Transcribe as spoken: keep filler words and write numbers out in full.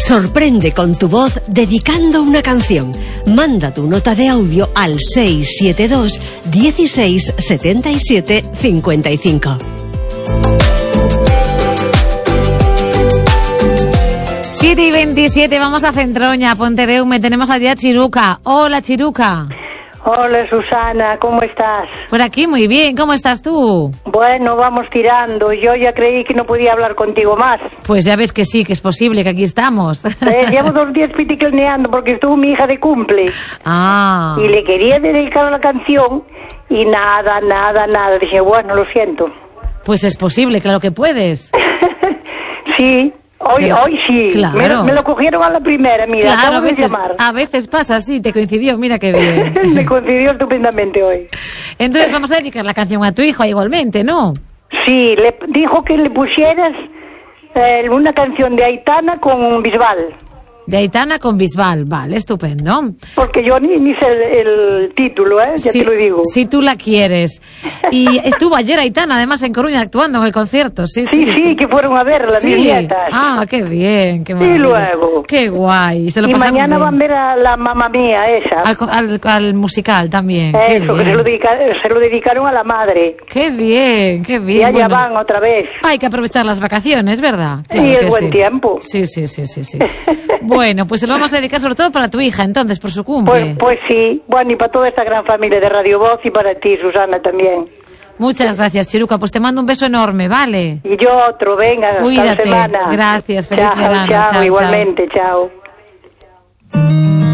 Sorprende con tu voz dedicando una canción. Manda tu nota de audio al seis siete dos, dieciséis, setenta y siete, cincuenta y cinco. siete y veintisiete, vamos a Centroña, Pontedeume. Tenemos allí a Chiruca. Hola, Chiruca. Hola, Susana, ¿cómo estás? Por aquí muy bien, ¿cómo estás tú? Bueno, vamos tirando. Yo ya creí que no podía hablar contigo más. Pues ya ves que sí, que es posible, que aquí estamos. Eh, llevo dos días piticleneando porque estuvo mi hija de cumple. Ah. Y le quería dedicar la canción y nada, nada, nada. Dije, bueno, lo siento. Pues es posible, claro que puedes. Sí. Hoy, Pero, hoy sí, claro. me, me lo cogieron a la primera, mira, Claro, acabo a veces, de llamar. a veces pasa así, te coincidió, mira qué bien. Me coincidió estupendamente hoy. Entonces vamos a dedicar la canción a tu hijo igualmente, ¿no? Sí, le dijo que le pusieras eh, una canción de Aitana con Bisbal. De Aitana con Bisbal, vale, estupendo. Porque yo ni, ni sé el, el título, ¿eh? Ya si, te lo digo. Si tú la quieres. Y estuvo ayer Aitana, además, en Coruña, actuando en el concierto. Sí, sí, Sí, sí, que fueron a verla, sí. mis nietas. Ah, qué bien, qué Y maravilla. luego. Qué guay. Se lo Y pasaron mañana bien. van a ver a la mamá mía, esa. Al, al, al musical también. Qué Eso, que bien. se lo, dedica, se lo dedicaron a la madre. Qué bien, qué bien. Y allá Bueno, van otra vez. hay que aprovechar las vacaciones, ¿verdad? Y el que buen sí. tiempo. Sí, sí, sí, sí, sí. Bueno, pues se lo vamos a dedicar sobre todo para tu hija, entonces, por su cumple. Pues, pues sí, bueno, y para toda esta gran familia de Radio Voz y para ti, Susana, también. Muchas gracias, Chiruca. Pues te mando un beso enorme, ¿vale? Y yo otro, venga, hasta la Cuídate. semana. Gracias, feliz chao, verano. Chao, Chao, igualmente, chao. chao.